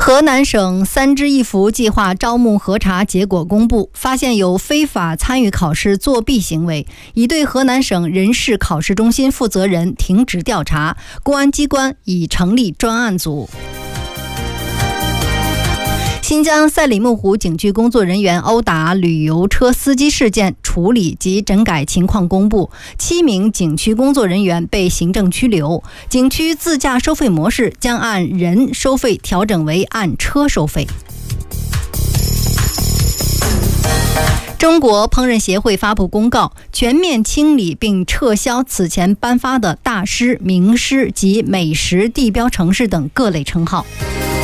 河南省3支1扶计划招募核查结果公布，发现有非法参与考试作弊行为，已对河南省人事考试中心负责人停职调查，公安机关已成立专案组。新疆赛里木湖景区工作人员殴打旅游车司机事件处理及整改情况公布，7名景区工作人员被行政拘留，景区自驾收费模式将按人收费调整为按车收费。中国烹饪协会发布公告，全面清理并撤销此前颁发的大师、名师及美食地标城市等各类称号。